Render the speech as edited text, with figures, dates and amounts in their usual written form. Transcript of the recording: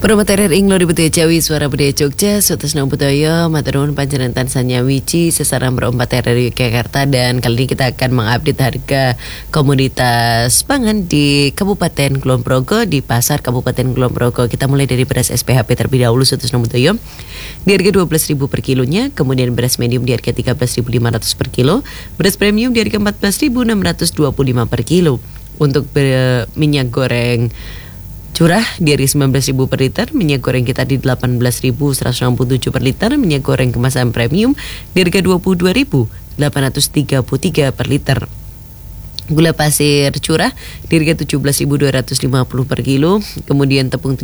Promoter Inglo di Budaya Jawi Suara Budaya Jogja Sutus Budaya Maturun Panjenengan Sanya Wici Sesaran Berempat RRI Jakarta. Dan kali ini kita akan mengupdate harga komoditas pangan di Kabupaten Kulon Progo, di pasar Kabupaten Kulon Progo. Kita mulai dari beras SPHP terlebih dahulu Sutus Budaya di harga 12.000 per kilonya, kemudian beras medium di harga 13.500 per kilo, beras premium di harga 14.625 per kilo. Untuk minyak goreng curah di harga 19.000 per liter, minyak goreng kita di 18.167 per liter, minyak goreng kemasan premium di harga 22.833 per liter. Gula pasir curah di harga 17.250 per kilo, kemudian tepung